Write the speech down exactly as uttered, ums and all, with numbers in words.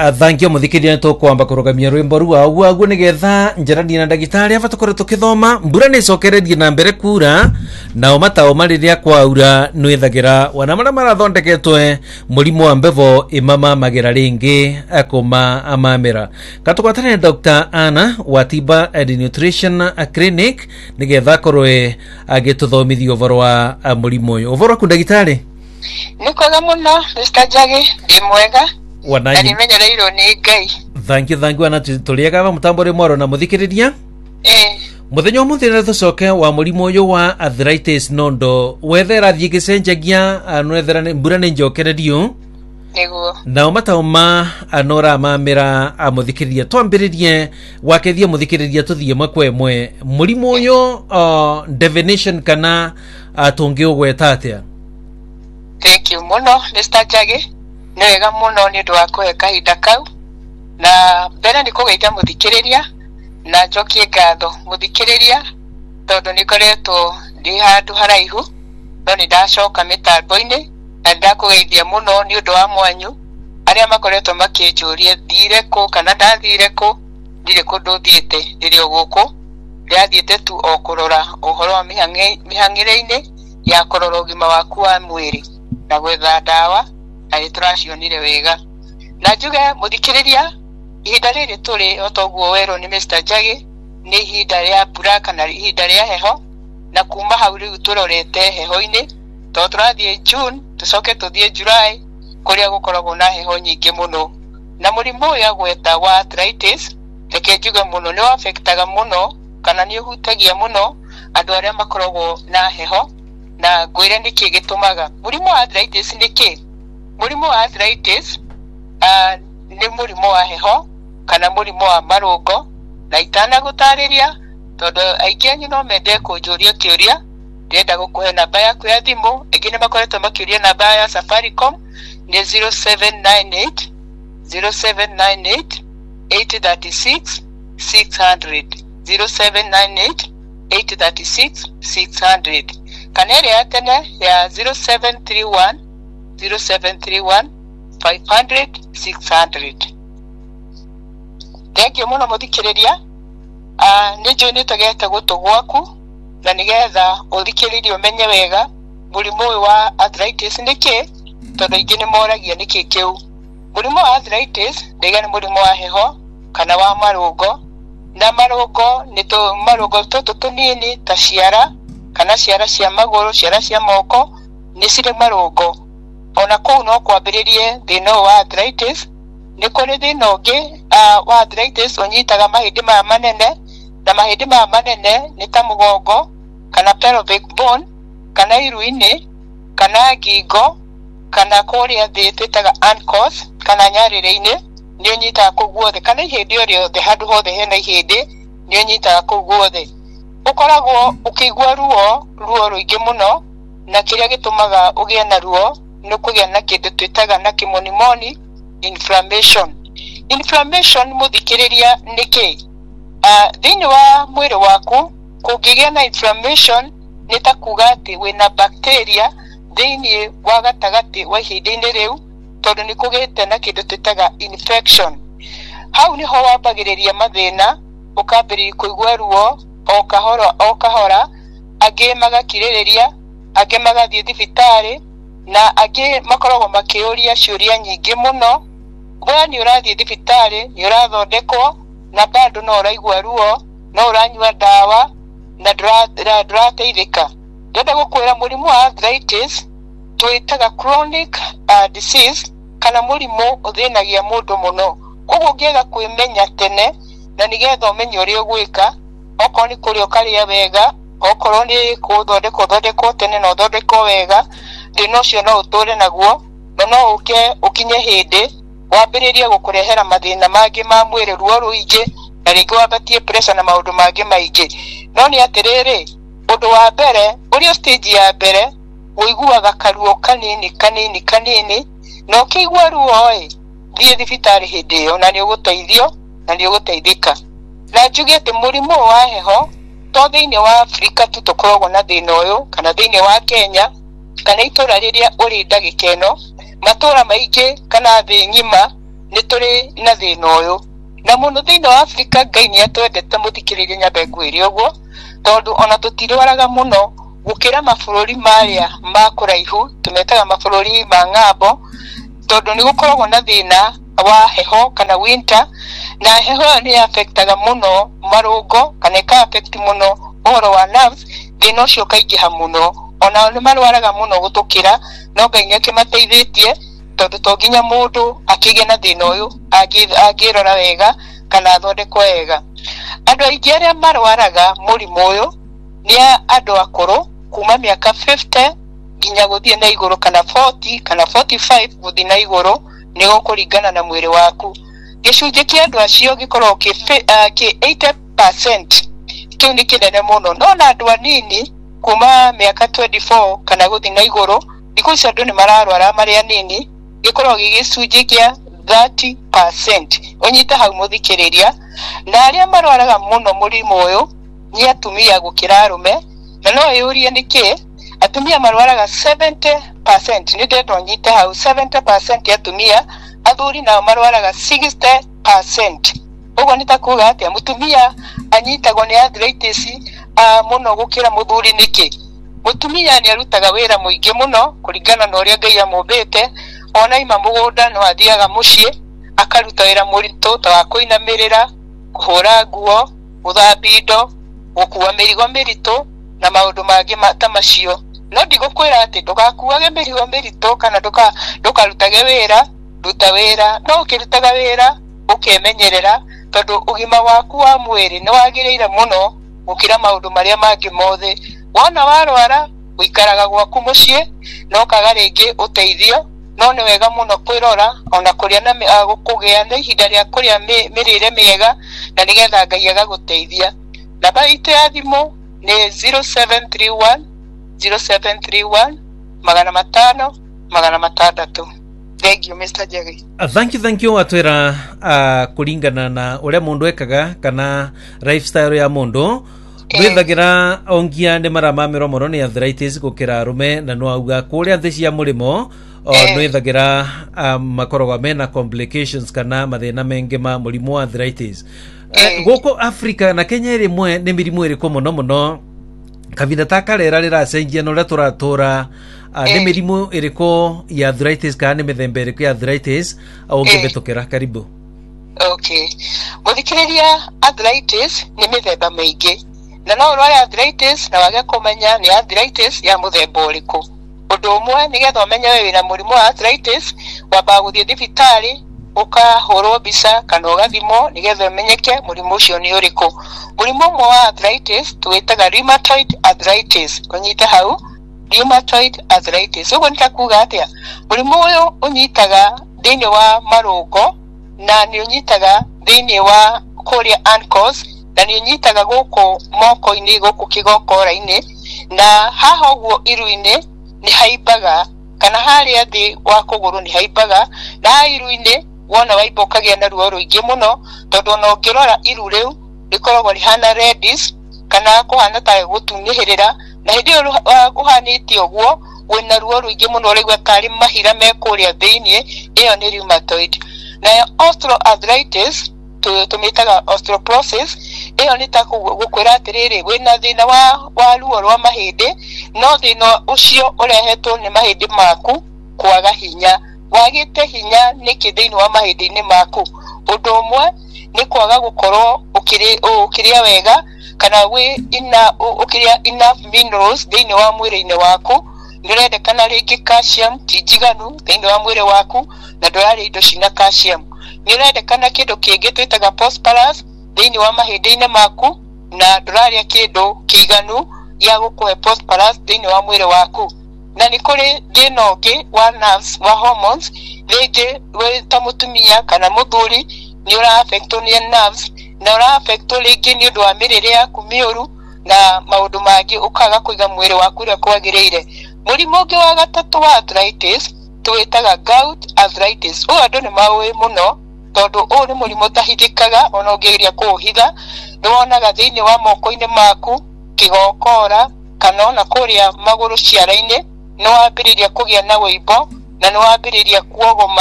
thank you muthikiria to kwamba kurugamia rwimbo ruwa uguo nigetha njarani na ndagitari abatukore tukithoma mbura ni cokererie na mbere kura na matao mariria kwaura nwithagira wana mara marathondeketwe murimo wa mbevo imama magera ringi akoma amamera katukwatane Doctor Anna Watiba and Nutrition Clinic nigetha korwe agituthomithio voro wa murimo uyu uvoro ku ndagitari nikoga muno Mister Jage ndi mwega wanani nimenyereiro ni Ngai. Thank you thank you ana tuliega ba mutambore mwaro na muthikiriria eh muthenyo muthire thucoke wa murimo uyu wa arthritis nondo wethera thigicenjagia anwethera mbura ni njokererio niguo na matauma anora mamira amuthikiriria twambiririe wakethia muthikiriria tuthie mwekwe mwe murimo uyu uh, definition kana atungi ugweta atia. Thank you muno Mister Jage niwega muno ni ndu wakwe kahinda kau na mbere ni kugeita muthikiriria na njokie ngatho muthikiriria tondu nikoretwo ndi handu haraihu no ni ndacoka mitambo-ini na ndakugeithia muno ni undu wa mwanyu aria makoretwo makinjuria thire ku kana ndathire ku ndire kundu thiete ndirio guku ndiathiete tu o kurora uhoro wa mihangire-ini ya kurora ugima waku wa mwiri na gwetha dawa na nituracionire wega na njuge muthikiriria ihinda riri turi otoguo wero ni Mister Jage ni ihinda ria mbura kana ihinda ria heho na kuma hau riu turorete heho-ini to turathie June tucoke tuthie July kuria gukoragwo na heho nyingi muno na murimo uyu gweta wa arthritis reke njuge muno ni affectaga muno kana ni uhutagia muno andu aria makoragwo na heho na gwire niki gitumaga murimo wa arthritis niki murimo wa arthritis uh, ni murimo wa heho kana murimo wa marungo na itana gutariria tondu aingi anyu no mende kunjuria kiuria ndenda gukuhe namba yaku ya thimu ingine makoretwo makiuria namba ya Safaricom ni zero seven nine eight zero seven nine eight eight three six six hundred zero seven nine eight eight three six six hundred kanere ya tene ya zero seven three one zero seven three one five hundred six hundred. Thank you muno muthikiriria ah nijo nitagete gutu gwaku na nigetha uthikiririe umenye wega murimo wa arthritis niki tondu ingi ni moragia niki kiu murimo wa arthritis ndiga ni murimo wa heho kana wa marungo na marungo ni to marungo toto tunini ta ciara kana ciara cia maguru ciara cia moko ni cire marungo ona kuu no kwambiririe thina wa arthritis ni kuri thina ungi uh, wa arthritis unyitaga mahindi ma manene na mahindi ma manene ni ta mugongo kana pelvic bone kana iru-ini kana ngingo kana kuria thi twitaga ankles kana nyarire-ini ni unyitaga kuu guothe kana ihindi o riothe handu hothe hena ihindi ni unyitaga kuu guothe ukoragwo ukigua ruo ruo ruingi muno na kiria gitumaga ugie na ruo ni kugia na kindu twitaga na kimonimoni inflammation inflammation muthikiriria niki uh, thini wa mwiri waku kungigia na inflammation ni ta kuga ati wina bacteria thini wa gatagati wa ihindi-ini riu tondu ni kugite na kindu twitaga infection hau niho wambagiriria mathina ukambiriria kuigua ruo o kahora o kahora angi magakiririria angi magathie thibitari na angi makoragwo makiuria ciuria nyingi muno we ni urathie thibitari ni urathondekwo na bado no uraigua ruo no uranyua dawa na ndurateithika ndenda gukwira murimo wa arthritis twitaga chronic uh, disease kana murimo uthinagia mundu muno koguo ungiega kwimenya tene na nigetha umenye uria ugwika okorwo ni kuria ukaria wega okorwo ni kuthondekwo thondekwo tene no thondekwo wega thina ucio no uture naguo no no uke ukinye hindi wambiririe gukurehera mathina mangi ma mwiri ruo ruingi na ringi wambatie pressure na maundu mangi maingi no ni atiriri undu wa mbere urio stage ya mbere uiguaga karuo kanini kanini kanini no kigwa ruo oi thie thibitari hindi iyo na ni uguteithio na ni uguteithika na njuge ati murimo wa heho to thiini wa Afrika tu tukoragwo na thina uyu kana thiini wa Kenya kana itura riria uri ndagikeno matura maingi kana thi ngima nĩ tũrĩ na thĩna ũyũ na mũno thĩinĩ wa Afrika Ngai nĩ atwendete mũthikĩrĩrie nyambe ngwĩre ũguo tondũ ona tũtirwaraga mũno gũkĩra mabũrũri marĩa ma kũraihu tũmetaga mabũrũri ma ng'ambo tondũ nĩ gũkoragwo na thĩna wa heho kana winter na heho nĩ affectaga mũno marũngo kana ĩka affect mũno ũhoro wa nerves thĩna ũcio kaingĩha mũno ona nĩ marwaraga mũno gũtũkĩra no Ngai nĩ akĩmateithĩtie tondũ to nginya mũndũ akĩgĩa na thĩna ũyũ angĩrora wega kana athondekwo wega andũ aingĩ arĩa marwaraga mũrimũ ũyũ nĩ andũ akũrũ kuma mĩaka fifty nginya gũthiĩ na igũrũ kana forty kana forty-five gũthiĩ na igũrũ nĩ gũkũringana na mwĩrĩ waku gĩcunjĩ kĩa andũ acio gĩkoragwo kĩ eighty percent kĩu nĩ kĩnene mũno no na andũ anini kuma mĩaka twenty-four kana gũthiĩ na igũrũ thikũ ici andũ nĩ mararwara marĩ anini gĩkoragwo gĩgĩcunjĩ kĩa thirty percent ũnyite hau mũthikĩrĩria na arĩa marwaraga mũno mũrimũ ũyũ nĩ atumia gũkĩra arũme na no yũrie nĩkĩ atumia marwaraga seventy percent nĩ ndĩrenda ũnyite hau seventy percent atumia athuri nao marwaraga sixty percent ũguo nĩ ta kuuga atĩa mũtumia anyitagwo nĩ arthritis mũno gũkĩra mũthuri nĩkĩ mũtumia nĩ arutaga wĩra mũingĩ mũno kũringana na ũrĩa Ngai amũmbĩte ona ima mũgũnda no athiaga mũciĩ akaruta wĩra mũritũ ta wa kũinamĩrĩra kũhũra nguo gũthambia indo gũkua mĩrigo mĩritũ na maũndũ mangĩ ta macio no ndigũkwĩra atĩ ndũgakuage mĩrigo mĩritũ kana ndũkarutage wĩra ruta wĩra no ũkĩrutaga wĩra ũkemenyerera tondũ ũgima waku wa mwĩrĩ nĩ wagĩrĩire mũno gũkĩra maũndũ marĩa mangĩ mothe wona warwara ũikaraga gwaku mũciĩ no kaga rĩngĩ ũteithio no nĩ wega mũno kwĩrora ona kũrĩa na kũgĩa na ihinda rĩa kũrĩa mĩrĩre mĩega na nĩgetha Ngai agagũteithia namba itũ ya thimũ nĩ zero seven three one zero seven three one magana matano magana matandatũ. Thank you Mister Jerry. Uh, thank you thank you atwera uh, kuringana na uria mundu ekaga kana lifestyle ya mundu withagira ongia ni maramamiro muno ni arthritis gukira arume na no auga kuria thi cia murimo no ithagira makorogwa mena complications kana mathina mengi ma murimo wa arthritis goko Africa na Kenya rimwe ni mirimu iri ko muno muno kavinda takarera riracenjia no raturatura ni mirimu iriko ya arthritis kana ni mithemba iriko ya arthritis au ngebetukira karibu. Okay muthikiriria arthritis ni mithemba mingi na no urware arthritis na wage kumenya ni arthritis ya muthemba ũrĩkũ ũndũ ũmwe nĩgetha ũmenye wewe wĩna mũrimũ wa arthritis wamba gũthiĩ thibitarĩ ũkahũrwo mbica kana ũgathimwo nĩgetha ũmenyeke mũrimũ ũcio nĩ ũrĩkũ mũrimũ ũmwe wa arthritis twĩtaga rheumatoid arthritis ũnyite hau rheumatoid arthritis ũguo nĩ kuuga atĩa mũrimũ ũyũ ũnyitaga thĩinĩ wa marũngo na nĩ ũnyitaga thĩinĩ wa kũrĩa ankles na nĩ ũnyitaga gũkũ moko-inĩ gũkũ kĩgokora-inĩ na haha ũguo iru-inĩ nĩ haimbaga kana harĩa thĩ wa kũgũrũ nĩ haimbaga na iru-inĩ wona waimba ũkagĩa na ruo rũingĩ mũno tondũ ona ũngĩrora iru rĩu rĩkoragwo rĩhana reddish kana kũhana ta gũtunĩhĩrĩra na hĩndĩ ĩyo ũhanĩte ũguo wĩna ruo rũingĩ mũno ũraigua tarĩ mahira me kũrĩa thĩinĩ ĩyo nĩ rheumatoid na osteoarthritis tumĩtaga osteoporosis ĩyo nĩ ta gũkwĩra atĩrĩrĩ wĩna thĩna wa wa ruo rwa mahĩndĩ no thĩna ũcio ũrehetwo nĩ mahĩndĩ maku kwaga hinya wagĩte hinya nĩkĩ thĩinĩ wa mahĩndĩ-inĩ maku ũndũ ũmwe nĩ kwaga gũkorwo ũkĩrĩa wega kana wĩ ina ũkĩrĩa enough minerals thĩinĩ wa mwĩrĩ-inĩ waku nĩ ũrendekana rĩngĩ calcium ti njiganu thĩinĩ wa mwĩrĩ waku na ndũrarĩa indo cina calcium nĩ ũrendekana kĩndũ kĩngĩ twĩtaga phosphorus thĩinĩ wa mahĩndĩ-inĩ maku na ndũrarĩa kĩndũ kĩiganu gĩa gũkũhe phosphorus thĩinĩ wa mwĩrĩ waku na nĩ kũrĩ thĩna ũngĩ wa nerves wa hormones rĩngĩ wĩ ta mũtumia kana mũthuri nĩ ũra-affectwo nĩ nerves na ũra-affectwo rĩngĩ nĩ ũndũ wa mĩrĩre yaku mĩũru na maũndũ mangĩ ũkaga kũiga mwĩrĩ waku ũrĩa kwagĩrĩire mũrimũ ũngĩ wa gatatũ wa arthritis twĩtaga gout arthritis ũyũ andũ nĩ maũĩ mũno tondũ ũyũ nĩ mũrimũ ũtahithĩkaga ona ũngĩgeria kũũhitha nĩ wonaga thĩinĩ wa moko-inĩ maku kĩgokora kana ona kũrĩa magũrũ ciara-inĩ nĩ wambĩrĩria kũgĩa na wĩimbo na nĩ wambĩrĩria kuogoma